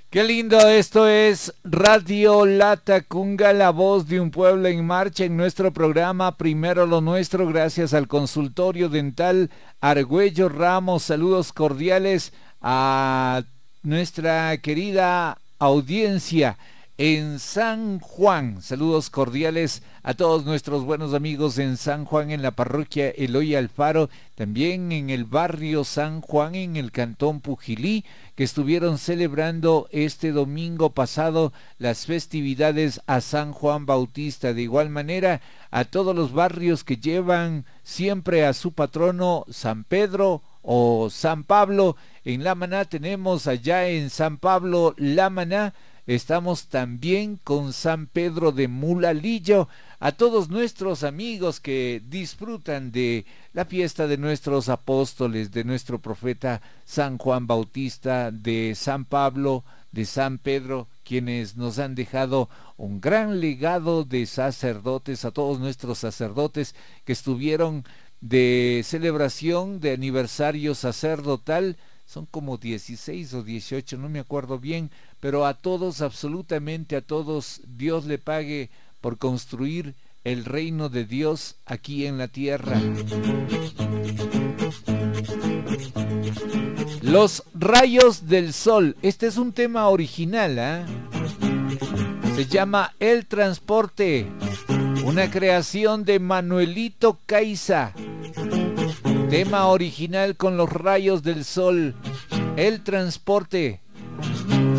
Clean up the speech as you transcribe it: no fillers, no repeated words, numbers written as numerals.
Qué lindo, esto es Radio Latacunga, la voz de un pueblo en marcha en nuestro programa Primero lo Nuestro, gracias al consultorio dental Argüello Ramos. Saludos cordiales a nuestra querida audiencia en San Juan. Saludos cordiales a todos nuestros buenos amigos en San Juan, en la parroquia Eloy Alfaro, también en el barrio San Juan, en el cantón Pujilí, que estuvieron celebrando este domingo pasado las festividades a San Juan Bautista. De igual manera, a todos los barrios que llevan siempre a su patrono San Pedro o San Pablo. En La Maná tenemos allá en San Pablo La Maná. Estamos también con San Pedro de Mulalillo. A todos nuestros amigos que disfrutan de la fiesta de nuestros apóstoles, de nuestro profeta San Juan Bautista, de San Pablo, de San Pedro, quienes nos han dejado un gran legado de sacerdotes, a todos nuestros sacerdotes que estuvieron de celebración de aniversario sacerdotal. Son como 16 o 18, no me acuerdo bien, pero a todos, absolutamente a todos, Dios le pague por construir el reino de Dios aquí en la tierra. Los rayos del sol, este es un tema original, ¿eh? Se llama El Transporte, una creación de Manuelito Caiza. Tema original con los rayos del sol, El Transporte.